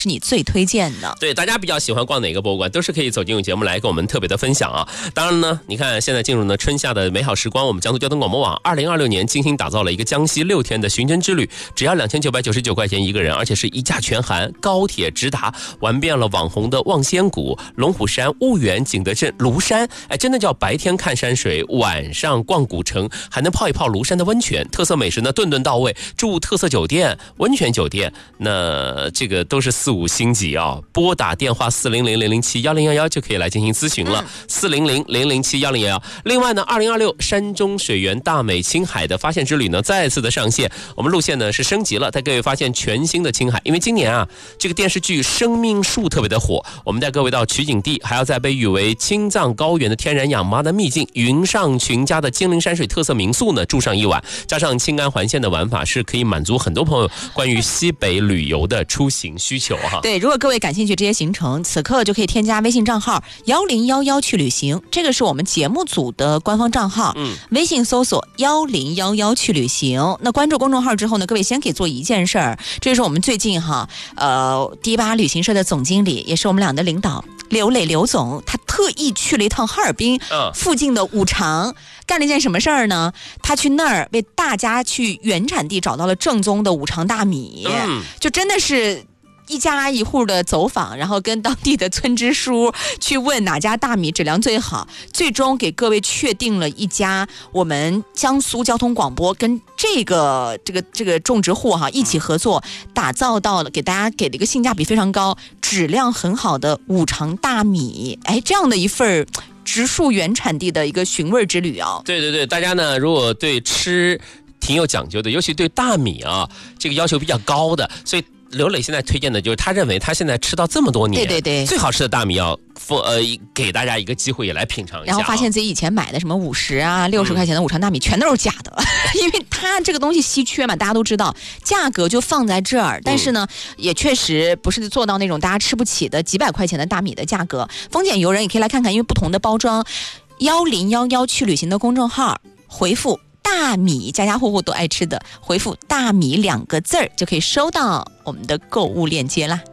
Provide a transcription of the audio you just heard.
是你最推荐的？ 对，大家比较喜欢逛哪个博物馆，都是可以走进节目来跟我们特别的分享啊。当然呢，你看现在进入了春夏的美好时光，我们江苏交通广播网2026年精心打造了一个江西6天的寻真之旅，只要2999块钱一个人，而且是一价全含，高铁直达，玩遍了网红的望仙谷、龙虎山、婺源、景德镇、庐山，真的叫白天看山水，晚上逛古城，还能泡一泡庐山的温泉，特色美食呢顿顿到位，住特色酒店、温泉酒店，那这个都是4、5星级啊！拨打电话400-007-1011就可以来进行咨询了，400-007-1011。另外呢，2026山中水源大美青海的发现之旅呢再次的上线，我们路线呢是升级了，带各位发现全新的青海。因为今年啊，这个电视剧《生命树》特别的火，我们带各位到取景地，还要在被誉为青藏高原的天然氧吧的秘境云上群家的金陵山水特色民宿呢住上一晚，加上青甘环线的玩法，是可以满足很多朋友关于西北旅游的出行需求哈。 对，如果各位感兴趣这些行程，此刻就可以添加微信账号1011去旅行，这个是我们节目组的官方账号，微信搜索1011去旅行。那关注公众号之后呢，各位先可以做一件事儿，这是我们最近第8旅行社的总经理，也是我们俩的领导刘磊刘总，他特意去了一趟哈尔滨附近的五常，干了一件什么事儿呢？他去那儿为大家去原产地找到了正宗的五常大米，就真的是一家一户的走访，然后跟当地的村支书去问哪家大米质量最好，最终给各位确定了一家我们江苏交通广播跟这个种植户一起合作打造到了，给大家给了一个性价比非常高、质量很好的五常大米。这样的一份植树原产地的一个寻味之旅啊！对对对，大家呢如果对吃挺有讲究的，尤其对大米啊这个要求比较高的，所以刘磊现在推荐的就是他认为他现在吃到这么多年， 对， 最好吃的大米要给大家一个机会也来品尝一下， 然后发现自己以前买的什么50啊、60块钱的五常大米全都是假的，因为它这个东西稀缺嘛，大家都知道，价格就放在这儿，但是呢，也确实不是做到那种大家吃不起的几百块钱的大米的价格。丰俭由人也可以来看看，因为不同的包装，1011去旅行的公众号回复大米，家家户户都爱吃的，回复大米2个字就可以收到我们的购物链接啦。